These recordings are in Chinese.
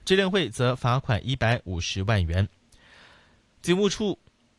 支联会则罚款150万元。警务处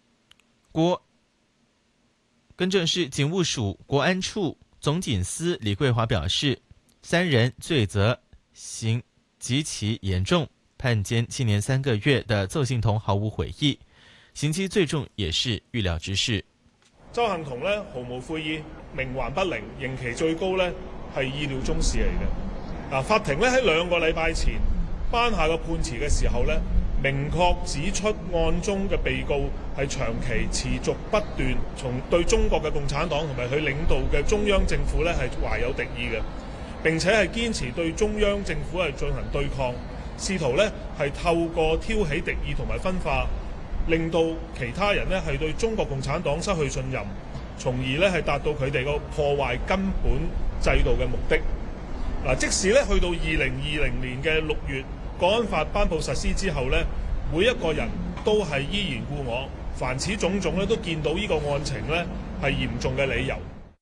警务署国安处总警司李桂华表示，3人罪责刑极其严重，判监7年3个月的邹幸彤毫無悔意，刑期最重也是預料之事。 邹幸彤呢毫無悔意，冥頑不靈，刑期最高呢係意料中事嚟嘅。法庭呢喺2個禮拜前頒下個判詞嘅時候呢，明確指出案中嘅被告係長期持續不斷對中國嘅共產黨同埋佢領導嘅中央政府呢係懷有敵意嘅，並且係堅持對中央政府係進行對抗，試圖呢係透過挑起敵意同埋分化，令到其他人呢係對中國共產黨失去信任，從而呢係達到佢哋個破壞根本制度嘅目的。即使呢去到2020年嘅6月，國安法頒布實施之後呢，每一個人都係依然故我，凡此種種呢都見到呢個案情呢係嚴重嘅理由。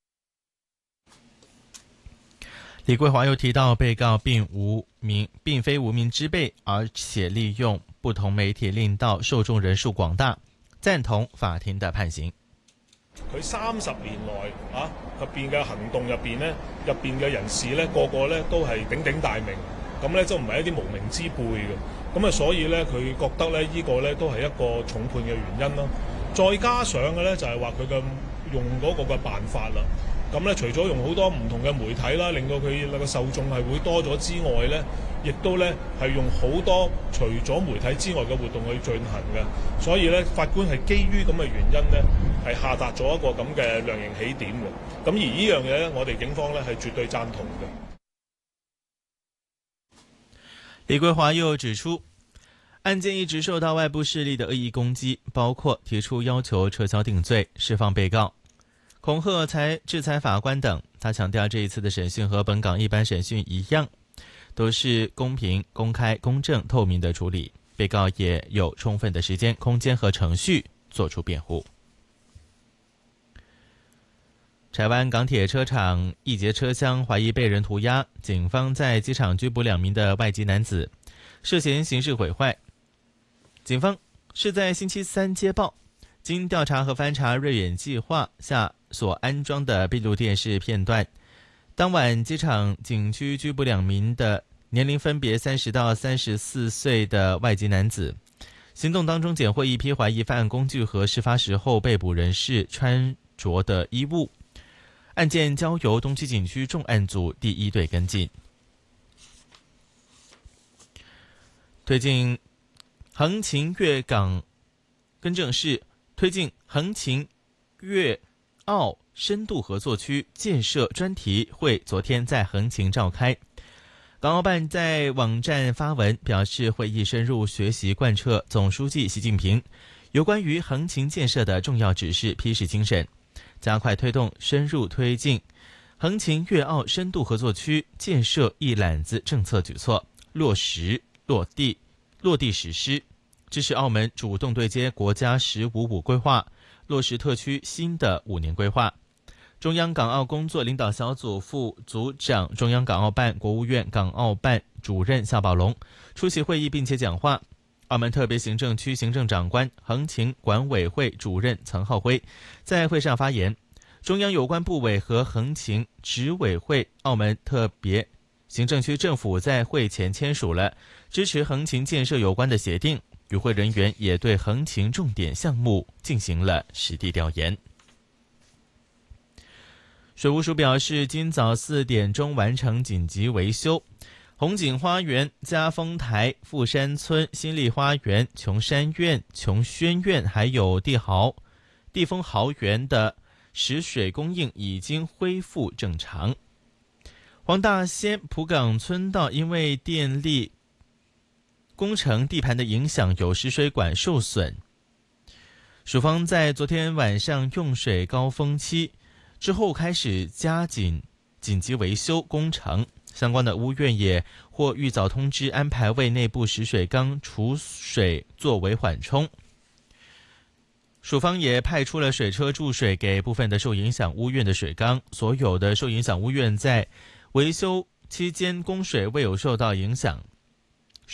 李桂華又提到，被告並非無名之輩，而且利用不同媒體令到受眾人數廣大，贊同法庭的判刑。 佢30年內入邊嘅行動入邊嘅人士呢，個個呢都係鼎鼎大名，咁呢都唔係一啲無名之輩嘅，咁所以呢，佢覺得呢個呢都係一個重判嘅原因啦。再加上嘅呢，就係話佢嘅用嗰個嘅辦法啦。咁咧，除咗用好多唔同嘅媒體啦，令到佢個受眾係會多咗之外咧，亦都咧係用好多除咗媒體之外嘅活動去進行嘅。所以咧，法官係基於咁嘅原因咧，係下達咗一個咁嘅量刑起點嘅。咁而呢樣嘢咧，我哋警方咧係絕對贊同嘅。 李桂華又指出，案件一直受到外部勢力的惡意攻擊，包括提出要求撤銷定罪、釋放被告、恐嚇制裁法官等。他強調，這一次的審訊和本港一般審訊一樣，都是公平、公開、公正、透明的處理，被告也有充分的時間、空間和程序作出辯護。柴灣港鐵車廠一節車廂懷疑被人塗鴉，警方在機場拘捕2名的外籍男子，涉嫌刑事毀壞。警方是在星期3接報，經調查和翻查瑞遠計劃下所安裝的閉路電視片段，當晚機場警區拘捕2名的年齡分別30到34歲的外籍男子。行動當中檢獲一批懷疑犯案工具和事發時候被捕人士穿着的衣物。案件交由東區警區重案組第1隊跟進。推進橫琴粵港粵澳深度合作區建設專題會昨天在橫琴召開。港澳辦在網站發文表示，會議深入學習貫徹總書記習近平有關於橫琴建設的重要指示批示精神，加快推動深入推進橫琴粵澳深度合作區建設一攬子政策舉措落地實施，支持澳門主動對接國家15+5規劃，落實特區新的5年規劃。中央港澳工作領導小組副組長、中央港澳辦、國務院港澳辦主任夏寶龍出席會議並且講話。澳門特別行政區行政長官、橫琴管委會主任岑浩輝在會上發言，中央有關部委和橫琴執委會、澳門特別行政區政府在會前簽署了支持橫琴建設有關的協定，與會人員也對橫琴重點項目進行了實地調研。水務署表示，今早4點鐘完成緊急維修，紅景花園、嘉豐台、富山村、新麗花園、瓊山苑、瓊軒苑還有地豐豪園的食水供應已經恢復正常。黃大仙浦港村道因為電力工程地盤的影響，有食水管受損。署方在昨天晚上用水高峰期之後開始加緊緊急維修工程，相關的屋苑也或預早通知安排為內部食水缸儲水作為緩衝。署方也派出了水車注水給部分的受影響屋苑的水缸，所有的受影響屋苑在維修期間供水未有受到影響。